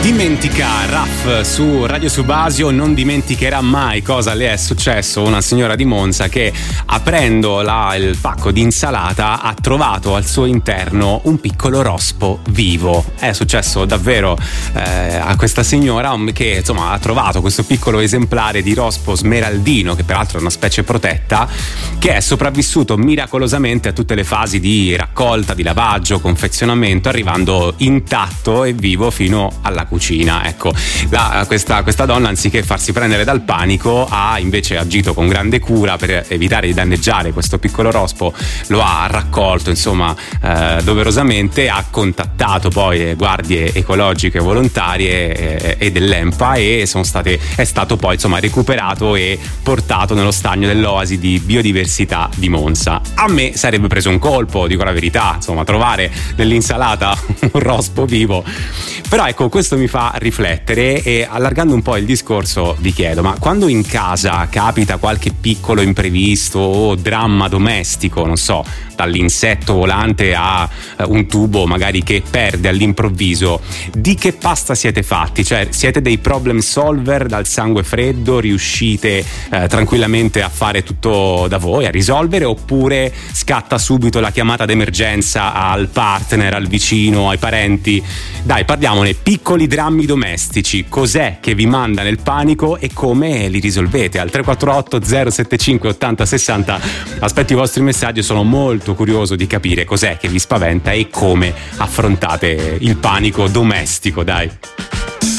Dimentica Raff su Radio Subasio, non dimenticherà mai cosa le è successo. Una signora di Monza che, aprendo il pacco di insalata, ha trovato al suo interno un piccolo rospo vivo. È successo davvero a questa signora che insomma ha trovato questo piccolo esemplare di rospo smeraldino, che peraltro è una specie protetta, che è sopravvissuto miracolosamente a tutte le fasi di raccolta, di lavaggio, confezionamento, arrivando intatto e vivo fino alla cucina. Ecco, questa donna, anziché farsi prendere dal panico, ha invece agito con grande cura per evitare di danneggiare questo piccolo rospo. Lo ha raccolto insomma doverosamente, ha contattato poi le guardie ecologiche volontarie e dell'ENPA e è stato poi insomma recuperato e portato nello stagno dell'Oasi di Biodiversità di Monza. A me sarebbe preso un colpo, dico la verità, insomma, trovare nell'insalata un rospo vivo. Però ecco, questo mi fa riflettere e, allargando un po' il discorso, vi chiedo: ma quando in casa capita qualche piccolo imprevisto o dramma domestico, non so, dall'insetto volante a un tubo magari che perde all'improvviso, di che pasta siete fatti? Cioè, siete dei problem solver dal sangue freddo, riuscite tranquillamente a fare tutto da voi, a risolvere, oppure scatta subito la chiamata d'emergenza al partner, al vicino, ai parenti? Dai, parliamone, piccoli drammi domestici, cos'è che vi manda nel panico e come li risolvete? Al 348 075 80 60 aspetto i vostri messaggi, sono molto curioso di capire cos'è che vi spaventa e come affrontate il panico domestico, dai.